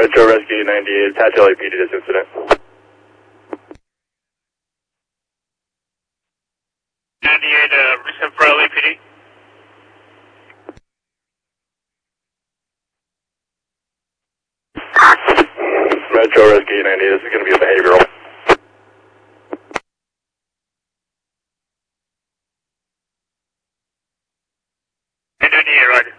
Metro Rescue 98, attach LAPD to this incident. 98, resend for LAPD. Metro Rescue 98, this is going to be a behavioral. Hey, 98, roger.